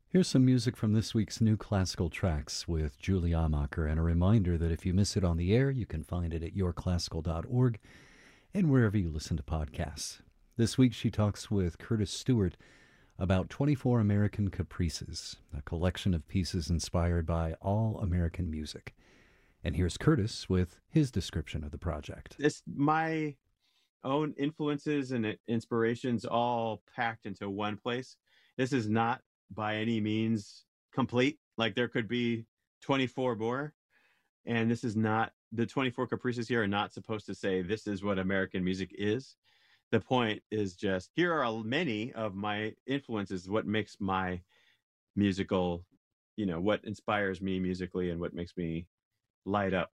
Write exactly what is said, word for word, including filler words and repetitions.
Here's some music from this week's New Classical Tracks with Julie Amacher, and a reminder that if you miss it on the air, you can find it at your classical dot org and wherever you listen to podcasts. This week she talks with Curtis Stewart about twenty-four American Caprices, a collection of pieces inspired by all American music. And here's Curtis with his description of the project. It's my own influences and inspirations all packed into one place. This is not by any means complete. Like, there could be twenty-four more, and this is not, the twenty-four Caprices here are not supposed to say this is what American music is. The point is just, here are many of my influences, what makes my musical, you know, what inspires me musically and what makes me light up.